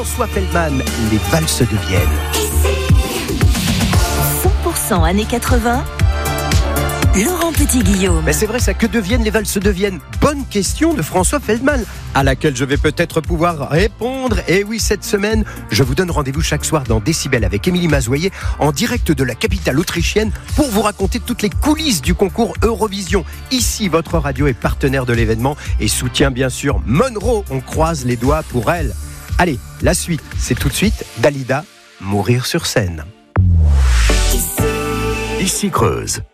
François Feldman, les valses de Vienne. 100% années 80. Laurent Petit-Guillaume. Mais c'est vrai, ça, que deviennent les valses de Vienne? Bonne question de François Feldman, à laquelle je vais peut-être pouvoir répondre. Et oui, cette semaine, je vous donne rendez-vous chaque soir dans Décibel avec Émilie Mazoyer, en direct de la capitale autrichienne, pour vous raconter toutes les coulisses du concours Eurovision. Ici, votre radio est partenaire de l'événement et soutient bien sûr Monroe. On croise les doigts pour elle. Allez, la suite, c'est tout de suite Dalida, Mourir sur scène. Ici Creuse.